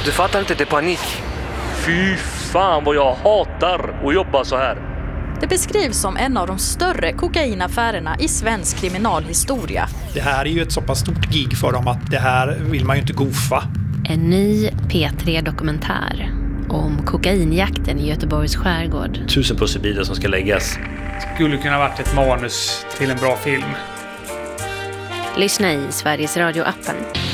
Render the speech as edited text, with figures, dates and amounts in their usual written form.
Du fattar inte, det är panik. Fy fan vad jag hatar att jobba så här. Det beskrivs som en av de större kokainaffärerna i svensk kriminalhistoria. Det här är ju ett så pass stort gig för dem att det här vill man ju inte gofa. En ny P3-dokumentär om kokainjakten i Göteborgs skärgård. 1000 pusselbitar som ska läggas. Skulle kunna varit ett manus till en bra film. Lyssna i Sveriges Radio-appen.